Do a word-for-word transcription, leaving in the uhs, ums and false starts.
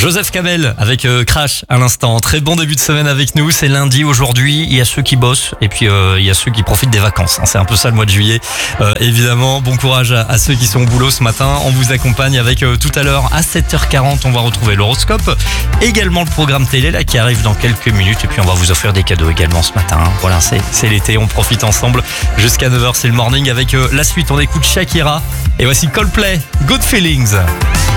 Joseph Kamel avec euh, Crash à l'instant. Très bon début de semaine avec nous. C'est lundi aujourd'hui. Il y a ceux qui bossent et puis euh, il y a ceux qui profitent des vacances. C'est un peu ça le mois de juillet. Euh, évidemment, bon courage à, à ceux qui sont au boulot ce matin. On vous accompagne avec euh, tout à l'heure à sept heures quarante. On va retrouver l'horoscope. Également le programme télé là qui arrive dans quelques minutes. Et puis on va vous offrir des cadeaux également ce matin. Voilà, c'est, c'est l'été. On profite ensemble. Jusqu'à neuf heures, c'est le morning avec euh, la suite. On écoute Shakira. Et voici Coldplay. Good Feelings.